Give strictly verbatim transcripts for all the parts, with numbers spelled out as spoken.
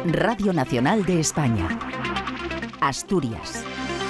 Radio Nacional de España. Asturias.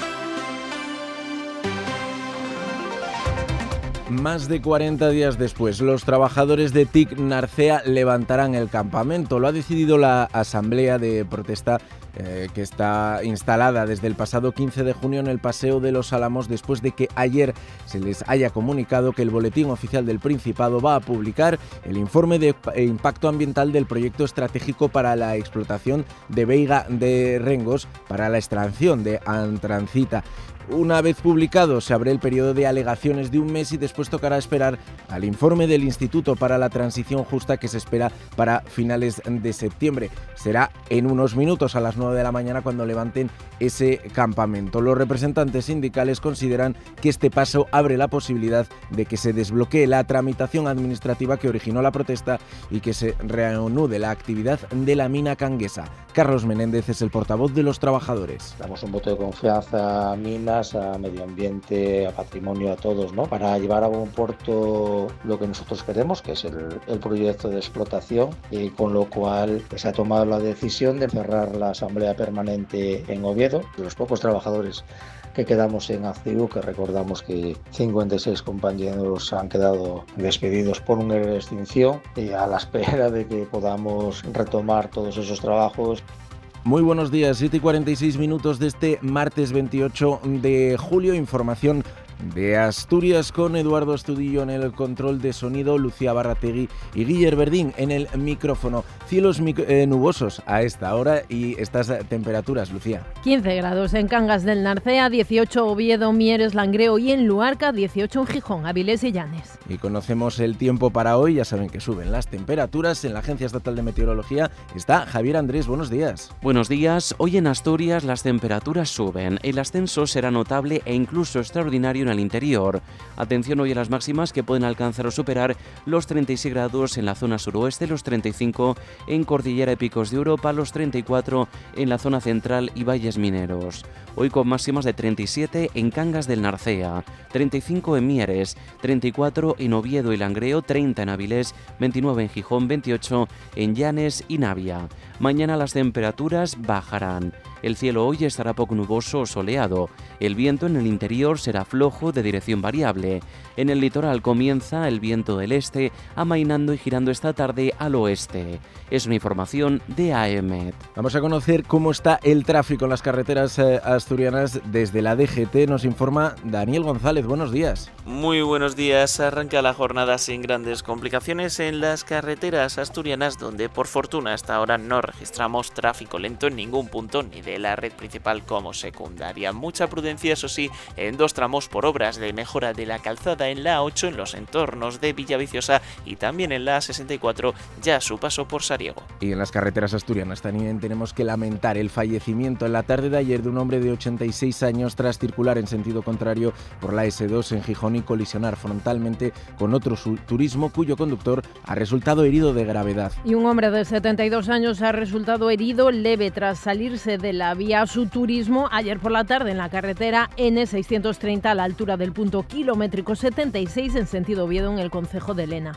Más de cuarenta días después, los trabajadores de T I C Narcea levantarán el campamento. Lo ha decidido la asamblea de protesta eh, que está instalada desde el pasado quince de junio en el Paseo de los Álamos, después de que ayer se les haya comunicado que el Boletín Oficial del Principado va a publicar el informe de impacto ambiental del proyecto estratégico para la explotación de Veiga de Rengos para la extracción de antracita. Una vez publicado, se abre el periodo de alegaciones de un mes y después tocará esperar al informe del Instituto para la Transición Justa, que se espera para finales de septiembre. Será en unos minutos, a las nueve de la mañana, cuando levanten ese campamento. Los representantes sindicales consideran que este paso abre la posibilidad de que se desbloquee la tramitación administrativa que originó la protesta y que se reanude la actividad de la mina canguesa. Carlos Menéndez es el portavoz de los trabajadores. Damos un voto de confianza a minas, a medio ambiente, a patrimonio, a todos, ¿no? Para llevar a buen puerto lo que nosotros queremos, que es el, el proyecto de explotación, y con lo cual se ha tomado la decisión de cerrar la asamblea permanente en Oviedo. De los pocos trabajadores que quedamos en activo, que recordamos que cincuenta y seis compañeros han quedado despedidos por una extinción, y a la espera de que podamos retomar todos esos trabajos. Muy buenos días, siete y cuarenta y seis minutos de este martes veintiocho de julio. Información de Asturias con Eduardo Estudillo en el control de sonido, Lucía Barrategui y Guiller Verdín en el micrófono. Cielos mic- eh, nubosos a esta hora y estas temperaturas, Lucía. quince grados en Cangas del Narcea, dieciocho Oviedo, Mieres, Langreo y en Luarca, dieciocho en Gijón, Avilés y Llanes. Y conocemos el tiempo para hoy, ya saben que suben las temperaturas. En la Agencia Estatal de Meteorología está Javier Andrés, buenos días. Buenos días, hoy en Asturias las temperaturas suben, el ascenso será notable e incluso extraordinario en el interior. Atención hoy a las máximas, que pueden alcanzar o superar los treinta y seis grados en la zona suroeste, los treinta y cinco en Cordillera y Picos de Europa, los treinta y cuatro en la zona central y valles mineros. Hoy con máximas de treinta y siete en Cangas del Narcea, treinta y cinco en Mieres, treinta y cuatro en Oviedo y Langreo, treinta en Avilés, veintinueve en Gijón, veintiocho en Llanes y Navia. Mañana las temperaturas bajarán. El cielo hoy estará poco nuboso o soleado. El viento en el interior será flojo de dirección variable. En el litoral comienza el viento del este, amainando y girando esta tarde al oeste. Es una información de A E M E T. Vamos a conocer cómo está el tráfico en las carreteras eh, asturianas desde la D G T. Nos informa Daniel González. Buenos días. Muy buenos días. Arranca la jornada sin grandes complicaciones en las carreteras asturianas, donde por fortuna hasta ahora no registramos tráfico lento en ningún punto, ni de la red principal como secundaria. Mucha prudencia, eso sí, en dos tramos por obras de mejora de la calzada en la A ocho en los entornos de Villaviciosa y también en la A sesenta y cuatro, ya a su paso por Sariego. Y en las carreteras asturianas también tenemos que lamentar el fallecimiento en la tarde de ayer de un hombre de ochenta y seis años tras circular en sentido contrario por la ese dos en Gijón y colisionar frontalmente con otro turismo cuyo conductor ha resultado herido de gravedad. Y un hombre de setenta y dos años ha resultado herido leve tras salirse de la vía Su Turismo ayer por la tarde en la carretera ene seiscientos treinta a la altura del punto kilométrico setenta y seis en sentido Oviedo en el concejo de Lena.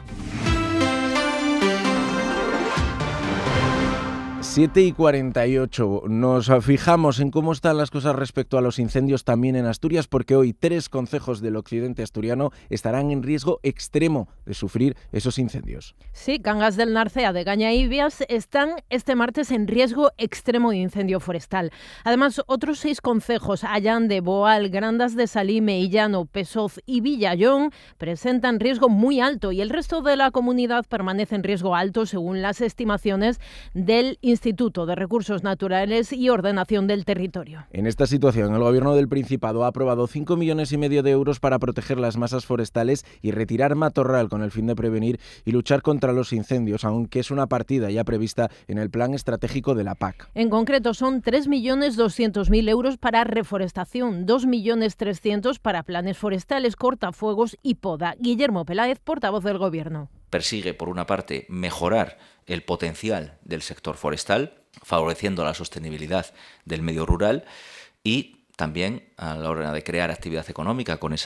siete y cuarenta y ocho. Nos fijamos en cómo están las cosas respecto a los incendios también en Asturias, porque hoy tres concejos del occidente asturiano estarán en riesgo extremo de sufrir esos incendios. Sí, Cangas del Narcea, de Gaña y Ibias están este martes en riesgo extremo de incendio forestal. Además, otros seis concejos, Allande, Boal, Grandas de Salime, Illano, Pesoz y Villallón, presentan riesgo muy alto y el resto de la comunidad permanece en riesgo alto según las estimaciones del Instituto Instituto de Recursos Naturales y Ordenación del Territorio. En esta situación, el Gobierno del Principado ha aprobado cinco millones y medio de euros para proteger las masas forestales y retirar matorral con el fin de prevenir y luchar contra los incendios, aunque es una partida ya prevista en el Plan Estratégico de la P A C. En concreto, son tres millones doscientos mil euros para reforestación, dos millones trescientos para planes forestales, cortafuegos y poda. Guillermo Peláez, portavoz del Gobierno. Persigue, por una parte, mejorar el potencial del sector forestal, favoreciendo la sostenibilidad del medio rural y también a la hora de crear actividad económica con esa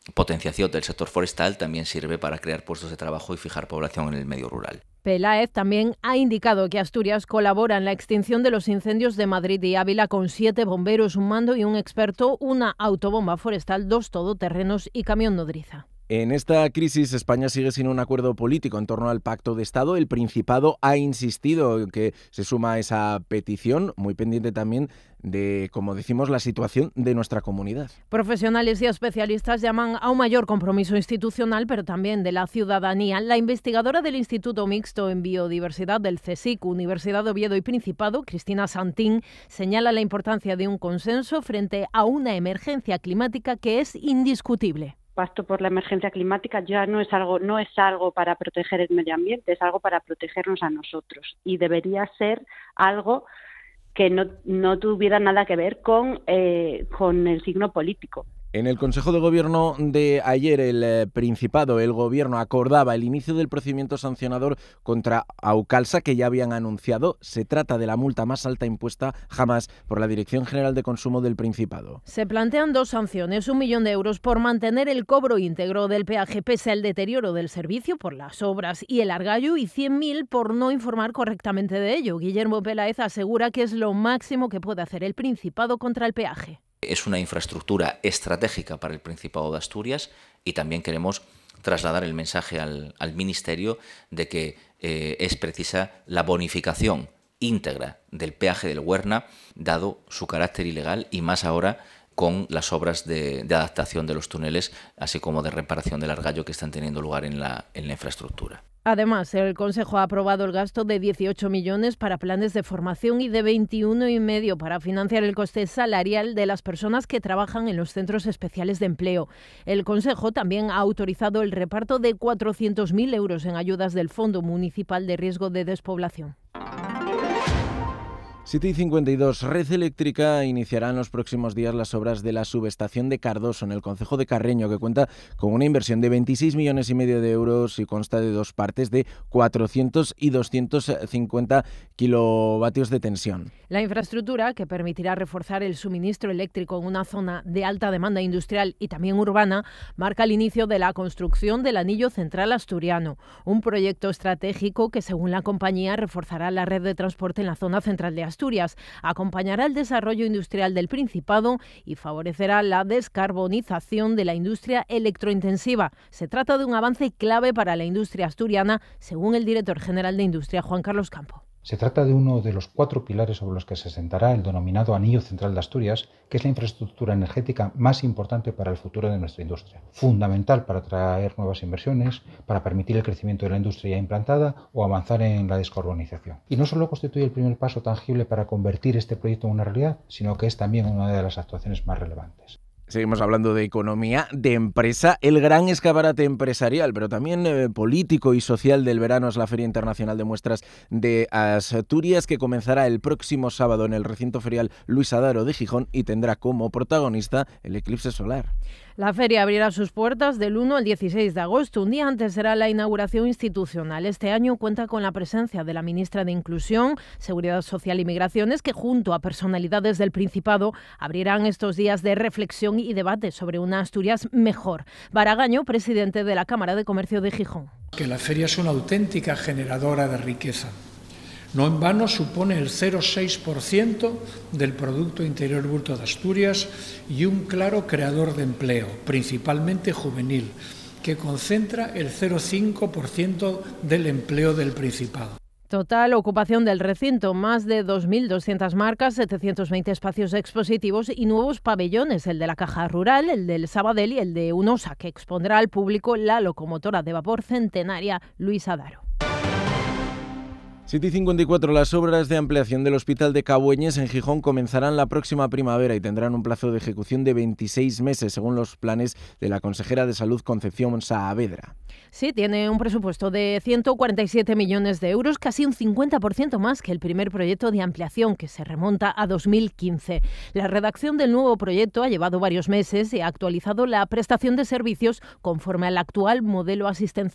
potenciación del sector forestal también sirve para crear puestos de trabajo y fijar población en el medio rural. Peláez también ha indicado que Asturias colabora en la extinción de los incendios de Madrid y Ávila con siete bomberos, un mando y un experto, una autobomba forestal, dos todoterrenos y camión nodriza. En esta crisis, España sigue sin un acuerdo político en torno al Pacto de Estado. El Principado ha insistido en que se suma a esa petición, muy pendiente también de, como decimos, la situación de nuestra comunidad. Profesionales y especialistas llaman a un mayor compromiso institucional, pero también de la ciudadanía. La investigadora del Instituto Mixto en Biodiversidad del CSIC, Universidad de Oviedo y Principado, Cristina Santín, señala la importancia de un consenso frente a una emergencia climática que es indiscutible. Pacto por la emergencia climática ya no es algo no es algo para proteger el medio ambiente, es algo para protegernos a nosotros y debería ser algo que no, no tuviera nada que ver con, eh, con el signo político. En el Consejo de Gobierno de ayer, el eh, Principado, el Gobierno acordaba el inicio del procedimiento sancionador contra Aucalsa, que ya habían anunciado. Se trata de la multa más alta impuesta jamás por la Dirección General de Consumo del Principado. Se plantean dos sanciones, un millón de euros por mantener el cobro íntegro del peaje pese al deterioro del servicio por las obras y el argallo, y cien mil por no informar correctamente de ello. Guillermo Peláez asegura que es lo máximo que puede hacer el Principado contra el peaje. Es una infraestructura estratégica para el Principado de Asturias y también queremos trasladar el mensaje al, al Ministerio de que eh, es precisa la bonificación íntegra del peaje del Huerna, dado su carácter ilegal y más ahora con las obras de, de adaptación de los túneles, así como de reparación del argallo que están teniendo lugar en la, en la infraestructura. Además, el Consejo ha aprobado el gasto de dieciocho millones para planes de formación y de veintiuno y medio para financiar el coste salarial de las personas que trabajan en los centros especiales de empleo. El Consejo también ha autorizado el reparto de cuatrocientos mil euros en ayudas del Fondo Municipal de Riesgo de Despoblación. siete y cincuenta y dos. Red Eléctrica iniciará en los próximos días las obras de la subestación de Cardoso, en el concejo de Carreño, que cuenta con una inversión de veintiséis millones y medio de euros y consta de dos partes de cuatrocientos y doscientos cincuenta kilovatios de tensión. La infraestructura, que permitirá reforzar el suministro eléctrico en una zona de alta demanda industrial y también urbana, marca el inicio de la construcción del Anillo Central Asturiano, un proyecto estratégico que, según la compañía, reforzará la red de transporte en la zona central de Asturias. Asturias, acompañará el desarrollo industrial del Principado y favorecerá la descarbonización de la industria electrointensiva. Se trata de un avance clave para la industria asturiana, según el director general de Industria, Juan Carlos Campo. Se trata de uno de los cuatro pilares sobre los que se sentará el denominado Anillo Central de Asturias, que es la infraestructura energética más importante para el futuro de nuestra industria. Fundamental para atraer nuevas inversiones, para permitir el crecimiento de la industria ya implantada o avanzar en la descarbonización. Y no solo constituye el primer paso tangible para convertir este proyecto en una realidad, sino que es también una de las actuaciones más relevantes. Seguimos hablando de economía, de empresa. El gran escaparate empresarial, pero también eh, político y social del verano es la Feria Internacional de Muestras de Asturias, que comenzará el próximo sábado en el recinto ferial Luis Adaro de Gijón y tendrá como protagonista el eclipse solar. La feria abrirá sus puertas del uno al dieciséis de agosto. Un día antes será la inauguración institucional. Este año cuenta con la presencia de la ministra de Inclusión, Seguridad Social y Migraciones, que junto a personalidades del Principado abrirán estos días de reflexión y debate sobre una Asturias mejor. Baragaño, presidente de la Cámara de Comercio de Gijón. Que la feria es una auténtica generadora de riqueza. No en vano supone el cero coma seis por ciento del Producto Interior Bruto de Asturias y un claro creador de empleo, principalmente juvenil, que concentra el cero coma cinco por ciento del empleo del Principado. Total ocupación del recinto, más de dos mil doscientas marcas, setecientos veinte espacios expositivos y nuevos pabellones, el de la Caja Rural, el del Sabadell y el de Unosa, que expondrá al público la locomotora de vapor centenaria Luis Adaro. siete y cincuenta y cuatro. Las obras de ampliación del Hospital de Cabueñes en Gijón comenzarán la próxima primavera y tendrán un plazo de ejecución de veintiséis meses, según los planes de la consejera de Salud, Concepción Saavedra. Sí, tiene un presupuesto de ciento cuarenta y siete millones de euros, casi un cincuenta por ciento más que el primer proyecto de ampliación, que se remonta a dos mil quince. La redacción del nuevo proyecto ha llevado varios meses y ha actualizado la prestación de servicios conforme al actual modelo asistencial.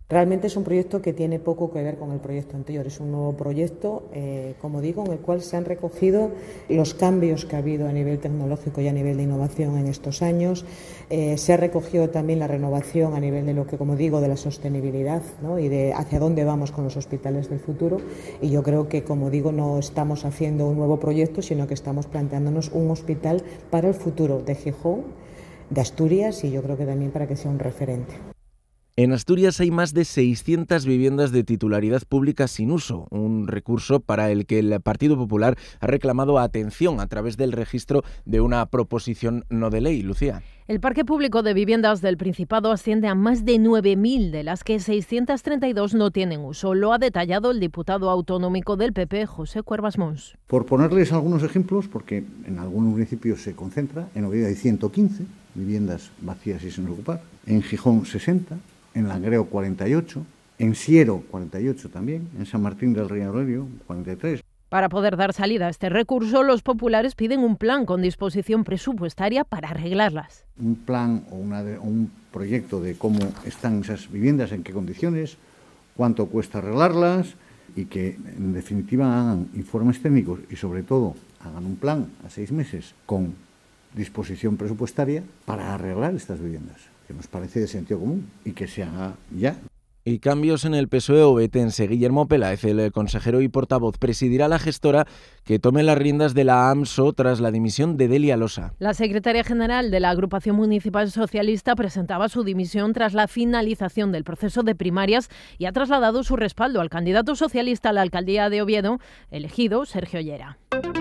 Realmente es un proyecto que tiene poco que ver con el proyecto anterior, es un nuevo proyecto, eh, como digo, en el cual se han recogido los cambios que ha habido a nivel tecnológico y a nivel de innovación en estos años. Eh, se ha recogido también la renovación a nivel de lo que, como digo, de la sostenibilidad, ¿no? Y de hacia dónde vamos con los hospitales del futuro. Y yo creo que, como digo, no estamos haciendo un nuevo proyecto, sino que estamos planteándonos un hospital para el futuro de Gijón, de Asturias, y yo creo que también para que sea un referente. En Asturias hay más de seiscientas viviendas de titularidad pública sin uso, un recurso para el que el Partido Popular ha reclamado atención a través del registro de una proposición no de ley. Lucía. El parque público de viviendas del Principado asciende a más de nueve mil, de las que seiscientas treinta y dos no tienen uso. Lo ha detallado el diputado autonómico del P P, José Cuervas Mons. Por ponerles algunos ejemplos, porque en algunos municipios se concentra, en Oviedo hay ciento quince viviendas vacías y sin ocupar, en Gijón sesenta, en Langreo cuarenta y ocho, en Siero cuarenta y ocho también, en San Martín del Rey Aurelio cuarenta y tres. Para poder dar salida a este recurso, los populares piden un plan con disposición presupuestaria para arreglarlas. Un plan o una de, un proyecto de cómo están esas viviendas, en qué condiciones, cuánto cuesta arreglarlas y que, en definitiva, hagan informes técnicos y, sobre todo, hagan un plan a seis meses con disposición presupuestaria para arreglar estas viviendas, que nos parece de sentido común y que se haga ya. Y cambios en el P S O E obetense. Guillermo Peláez, el consejero y portavoz, presidirá la gestora que tome las riendas de la AMSO tras la dimisión de Delia Losa. La secretaria general de la Agrupación Municipal Socialista presentaba su dimisión tras la finalización del proceso de primarias y ha trasladado su respaldo al candidato socialista a la alcaldía de Oviedo, elegido Sergio Llera.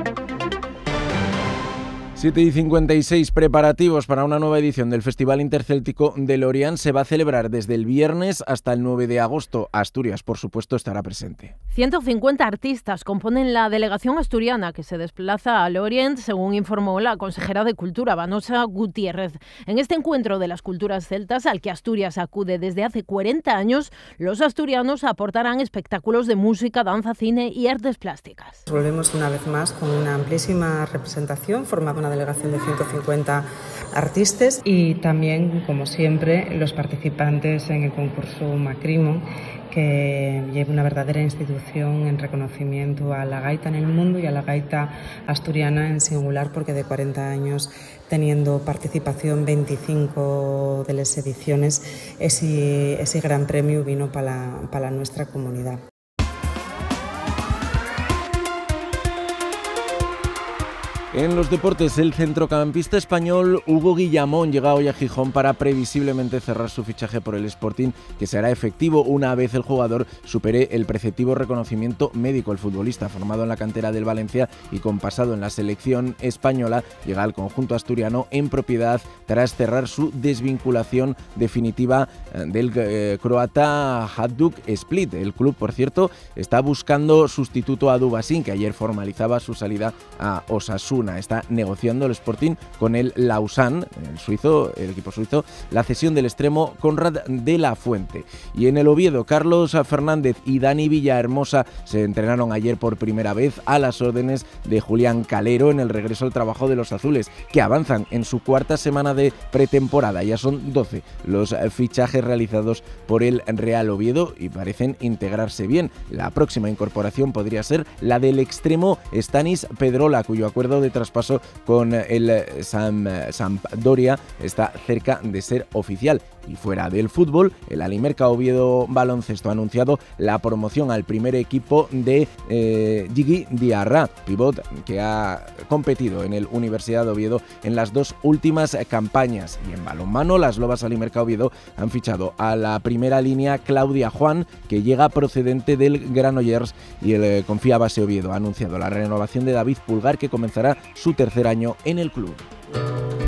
siete y cincuenta y seis, preparativos para una nueva edición del Festival Intercéltico de Lorient se va a celebrar desde el viernes hasta el nueve de agosto. Asturias, por supuesto, estará presente. ciento cincuenta artistas componen la delegación asturiana que se desplaza a Lorient, según informó la consejera de Cultura, Vanosa Gutiérrez. En este encuentro de las culturas celtas, al que Asturias acude desde hace cuarenta años, los asturianos aportarán espectáculos de música, danza, cine y artes plásticas. Volvemos una vez más con una amplísima representación formada una delegación de ciento cincuenta artistas y también, como siempre, los participantes en el concurso Macrimo, que lleva una verdadera institución en reconocimiento a la gaita en el mundo y a la gaita asturiana en singular, porque de cuarenta años teniendo participación veinticinco de las ediciones, ese, ese gran premio vino para, para nuestra comunidad. En los deportes, el centrocampista español Hugo Guillamón llega hoy a Gijón para previsiblemente cerrar su fichaje por el Sporting, que será efectivo una vez el jugador supere el preceptivo reconocimiento médico. El futbolista, formado en la cantera del Valencia y con pasado en la selección española, llega al conjunto asturiano en propiedad tras cerrar su desvinculación definitiva del eh, croata Hajduk Split. El club, por cierto, está buscando sustituto a Dubasín, que ayer formalizaba su salida a Osasuna. Está negociando el Sporting con el Lausanne, el suizo, el equipo suizo, la cesión del extremo Conrad de la Fuente. Y en el Oviedo, Carlos Fernández y Dani Villahermosa se entrenaron ayer por primera vez a las órdenes de Julián Calero en el regreso al trabajo de los azules, que avanzan en su cuarta semana de pretemporada. Ya son doce los fichajes realizados por el Real Oviedo y parecen integrarse bien. La próxima incorporación podría ser la del extremo Stanis Pedrola, cuyo acuerdo de traspaso con el Sam, Sampdoria está cerca de ser oficial. Y fuera del fútbol, el Alimerca Oviedo Baloncesto ha anunciado la promoción al primer equipo de eh, Gigi Diarra, pivot que ha competido en el Universidad de Oviedo en las dos últimas campañas. Y en balonmano, las Lobas Alimerca Oviedo han fichado a la primera línea Claudia Juan, que llega procedente del Granollers, y el eh, Confía Base Oviedo ha anunciado la renovación de David Pulgar, que comenzará su tercer año en el club.